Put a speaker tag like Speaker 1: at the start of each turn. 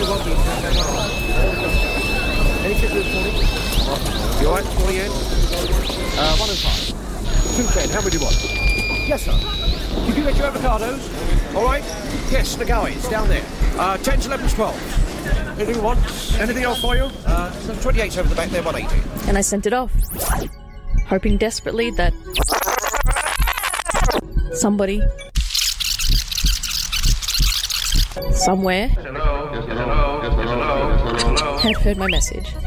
Speaker 1: Any tips this morning? You all right, 48? 1 and 5. 210, how many do you want? Yes, sir. Did you get your avocados? All right? Yes, Nagawi, it's down there. 10s, 11s, 12. Anything you want? Anything else for you? 28's over the back there, 180.
Speaker 2: And I sent it off, hoping desperately that somebody, somewhere, had heard my message.